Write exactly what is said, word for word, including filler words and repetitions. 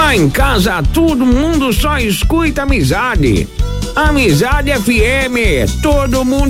Lá em casa todo mundo só escuta Amizade. Amizade F M, todo mundo